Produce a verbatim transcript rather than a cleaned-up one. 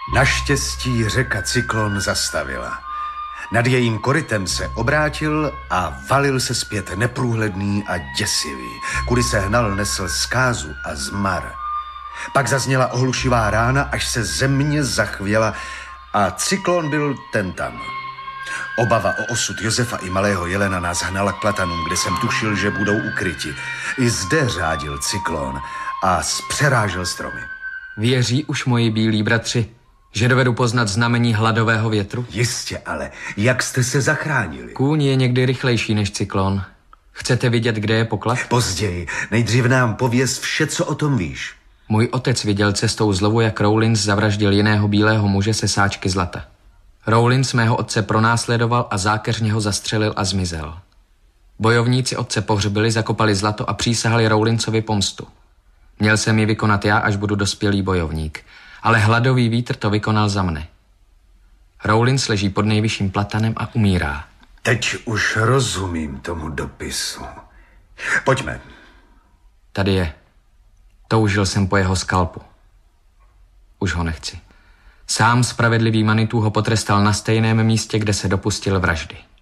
Naštěstí řeka Cyklon zastavila. Nad jejím korytem se obrátil a valil se zpět neprůhledný a děsivý, kudy se hnal nesl zkázu a zmar. Pak zazněla ohlušivá rána, až se země zachvěla a Cyklon byl ten tam. Obava o osud Josefa i malého Jelena nás hnala k platanům, kde jsem tušil, že budou ukryti. I zde řádil Cyklon a zpřerážel stromy. Věří už moji bílí bratři, že dovedu poznat znamení hladového větru? Jistě, ale jak jste se zachránili? Kůň je někdy rychlejší než cyklon. Chcete vidět, kde je poklad? Později. Nejdřív nám pověz vše, co o tom víš. Můj otec viděl cestou zlovu, jak Rowlins zavraždil jiného bílého muže se sáčky zlata. Rowlins mého otce pronásledoval a zákeřně ho zastřelil a zmizel. Bojovníci otce pohřbili, zakopali zlato a přísahali Rowlinsovi pomstu. Měl jsem ji vykonat já, až budu dospělý bojovník. Ale hladový vítr to vykonal za mne. Rowlins leží pod nejvyšším platanem a umírá. Teď už rozumím tomu dopisu. Pojďme. Tady je. Toužil jsem po jeho skalpu. Už ho nechci. Sám spravedlivý Manitou ho potrestal na stejném místě, kde se dopustil vraždy.